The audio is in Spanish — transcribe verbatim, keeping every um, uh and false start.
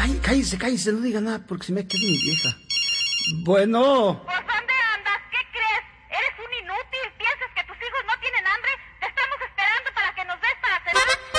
Cállese, cállese, no diga nada porque se me queda mi vieja. Bueno.